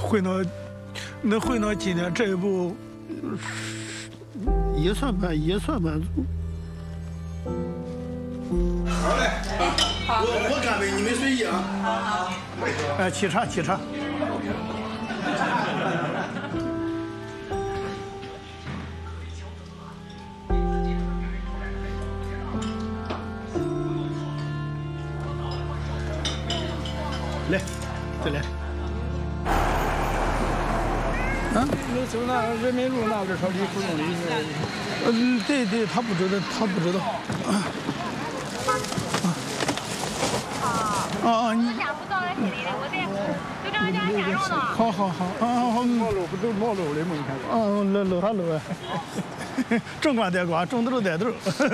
回到能回到今天这一步，也算满足。 好嘞，我干杯，你们随意啊。 好。 哎，沏茶。来，再来。啊？ 你走那人民路那边说离浦东里。 对，他不知道。你下不到来这里的，我在就这样下肉呢。 好。 毛肉不都毛肉的吗？你看。 搂啊。种瓜得瓜，种豆得豆。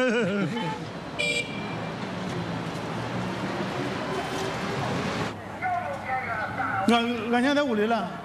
俺娘在屋里了。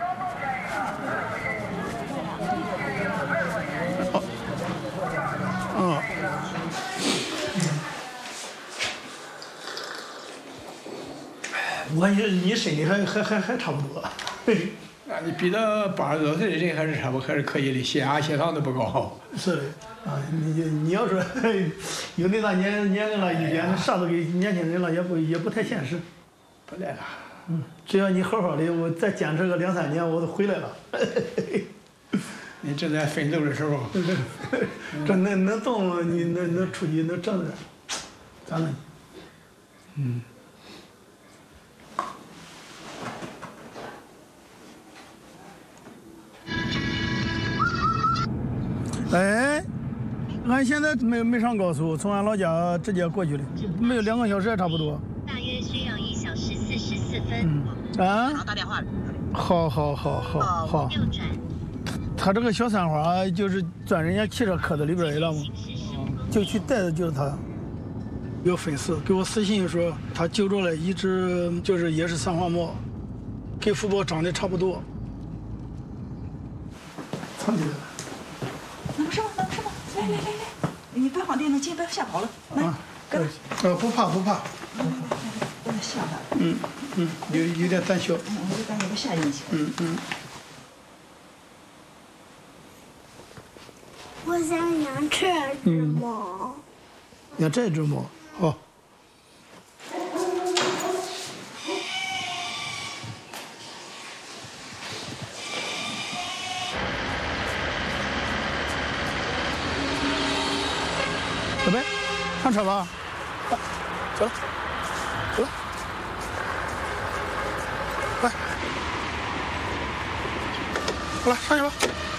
我你身体还差不多。 那你比到80多岁的人还是可以的，血压血糖都不高。 是的啊，你要说有那大年龄了，一点啥都给年轻人了，也不太现实。 不来了。 只要你好好的，我再坚持个2、3年，我都回来了。 你正在奋斗的时候。 这能动，你能出去能挣点，咋了？哎，俺现在没上高速，从俺老家直接过去的，没有2个小时也差不多。 大约需要1小时44分。 啊？ 打电话。 好。 右转。 他这个小三花就是钻人家汽车壳子里边去了嘛，就去带的就是他。有粉丝给我私信说，他揪着了一只就是也是三花猫，跟福宝长得差不多。藏起来了。 能吃吗？来，你摆好电脑机，别吓跑了。来， 不怕。 不能吓他。 有点胆小。 我就感觉被吓进去。 我想养这只猫。 养这只猫，好。小白，上车吧。走了。来，好了，上去吧。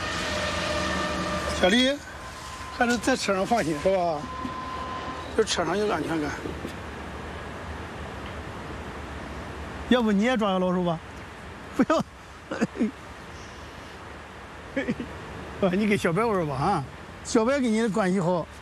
小丽，还是在车上放心，是吧？就车上有安全感。要不你也抓个老鼠吧？不要。你跟小白玩吧啊！小白跟你的关系好，